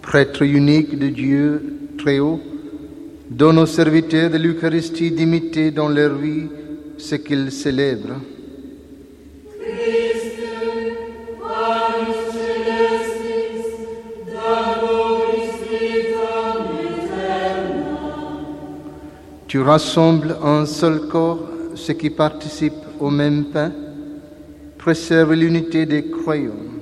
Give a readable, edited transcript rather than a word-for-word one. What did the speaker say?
prêtre unique de Dieu très haut, donne aux serviteurs de l'Eucharistie d'imiter dans leur vie ce qu'ils célèbrent. Tu rassembles en un seul corps ceux qui participent au même pain, préserve l'unité des croyants.